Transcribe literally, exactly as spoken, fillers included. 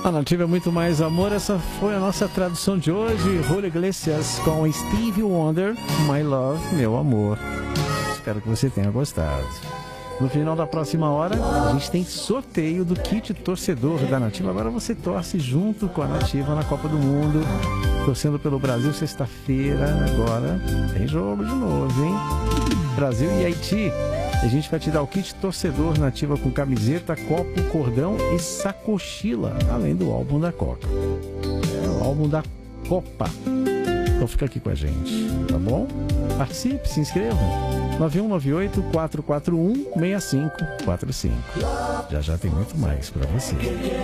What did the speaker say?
A Nativa é muito mais amor. Essa foi a nossa tradução de hoje. Julio Iglesias com Stevie Wonder, My Love, Meu Amor. Espero que você tenha gostado. No final da próxima hora, a gente tem sorteio do kit torcedor da Nativa. Agora você torce junto com a Nativa na Copa do Mundo, torcendo pelo Brasil. Sexta-feira, agora tem jogo de novo, hein? Brasil e Haiti. A gente vai te dar o kit torcedor Nativa com camiseta, copo, cordão e sacochila, além do álbum da Copa. É o álbum da Copa. Então fica aqui com a gente, tá bom? Participe, se inscreva. nove um nove oito, quatro quatro um, seis cinco quatro cinco. Já já tem muito mais pra você.